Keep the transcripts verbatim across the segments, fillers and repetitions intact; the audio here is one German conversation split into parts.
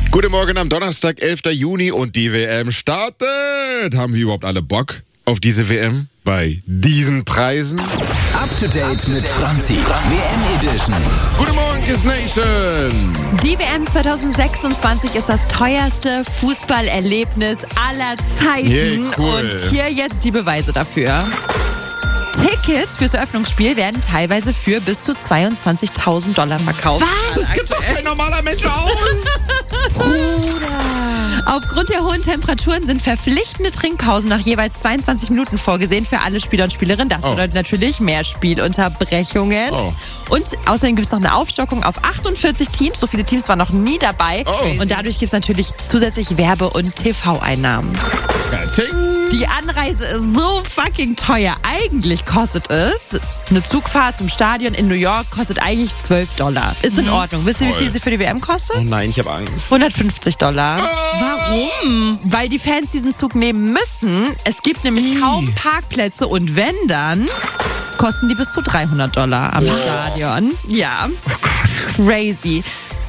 Guten Morgen am Donnerstag, elfter Juni und die W M startet. Haben wir überhaupt alle Bock auf diese W M? Bei diesen Preisen? Up to date mit Franzi. W M Edition. Guten Morgen, Kiss Nation. Die W M zwanzig sechsundzwanzig ist das teuerste Fußballerlebnis aller Zeiten. Yeah, cool. Und hier jetzt die Beweise dafür. Tickets fürs Eröffnungsspiel werden teilweise für bis zu zweiundzwanzigtausend Dollar verkauft. Was? Das gibt doch kein normaler Mensch aus. Aufgrund der hohen Temperaturen sind verpflichtende Trinkpausen nach jeweils zweiundzwanzig Minuten vorgesehen für alle Spieler und Spielerinnen. Das Oh. bedeutet natürlich mehr Spielunterbrechungen. Oh. Und außerdem gibt es noch eine Aufstockung auf achtundvierzig Teams. So viele Teams waren noch nie dabei. Oh. Und dadurch gibt es natürlich zusätzlich Werbe- und T V-Einnahmen. Ting. Die Anreise ist so fucking teuer. Eigentlich kostet es, eine Zugfahrt zum Stadion in New York kostet eigentlich zwölf Dollar. Ist in Ordnung. Wisst ihr, wie Toll. viel sie für die W M kostet? Oh nein, ich habe Angst. hundertfünfzig Dollar. Warum? Weil die Fans diesen Zug nehmen müssen. Es gibt nämlich kaum Parkplätze und wenn dann, kosten die bis zu dreihundert Dollar am Stadion. Ja. Crazy.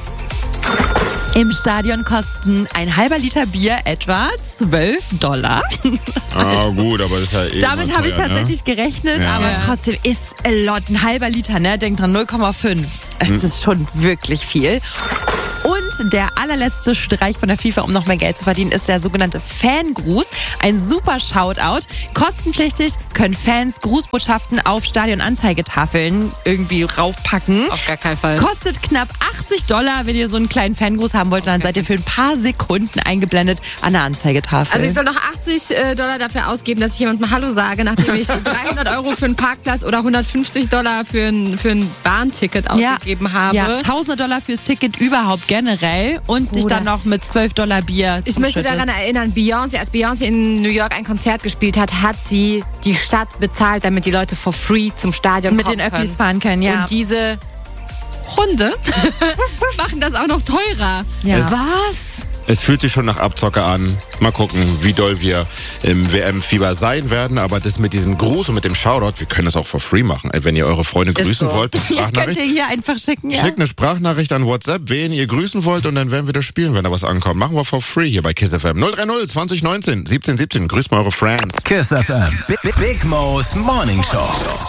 Im Stadion kosten ein halber Liter Bier etwa zwölf Dollar. Ah gut, aber das ist ja eh Damit immer habe ich teuer, tatsächlich gerechnet, Ja. aber Ja. trotzdem ist a lot. Ein halber Liter, ne? Denkt dran, null Komma fünf. Es Hm. ist schon wirklich viel. Und der allerletzte Streich von der FIFA, um noch mehr Geld zu verdienen, ist der sogenannte Fangruß. Ein super Shoutout. Kostenpflichtig können Fans Grußbotschaften auf Stadionanzeigetafeln irgendwie raufpacken. Auf gar keinen Fall. Kostet knapp achtzig Dollar, wenn ihr so einen kleinen Fangruß haben wollt. Und dann seid ihr für ein paar Sekunden eingeblendet an der Anzeigetafel. Also ich soll noch achtzig äh, Dollar dafür ausgeben, dass ich jemandem Hallo sage, nachdem ich dreihundert Euro für einen Parkplatz oder hundertfünfzig Dollar für ein, für ein Bahnticket ausgegeben habe. Ja, tausende Dollar fürs Ticket überhaupt generell und dich Bruder. dann noch mit zwölf Dollar Bier Ich zum möchte Schüttest. daran erinnern, Beyoncé, als Beyoncé in New York ein Konzert gespielt hat, hat sie die Stadt bezahlt, damit die Leute for free zum Stadion mit kommen den Öffis können. fahren können, ja. Und diese Hunde machen das auch noch teurer. Ja. Was? Es fühlt sich schon nach Abzocke an. Mal gucken, wie doll wir im W M-Fieber sein werden. Aber das mit diesem Gruß und mit dem Shoutout, wir können das auch for free machen. Wenn ihr eure Freunde Ist grüßen so. wollt, eine Könnt Sprachnachricht. ihr hier einfach schicken, ja? Schickt eine Sprachnachricht an WhatsApp, wen ihr grüßen wollt, und dann werden wir das spielen, wenn da was ankommt. Machen wir for free hier bei Kiss F M. null drei null zwanzig neunzehn siebzehn siebzehn. Grüßt mal eure Friends. Kiss F M. Big, Big Mo's Morning Show.